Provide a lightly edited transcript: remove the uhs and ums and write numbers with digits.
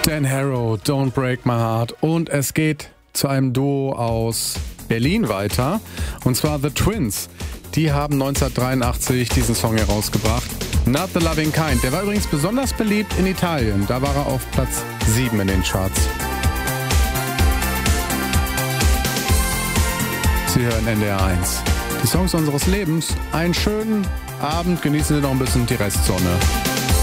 Dan Harrow, Don't Break My Heart. Und es geht zu einem Duo aus Berlin weiter. Und zwar The Twins. Die haben 1983 diesen Song herausgebracht. Not the Loving Kind. Der war übrigens besonders beliebt in Italien. Da war er auf Platz 7 in den Charts. Sie hören NDR 1. Die Songs unseres Lebens. Einen schönen Abend. Genießen Sie noch ein bisschen die Restsonne.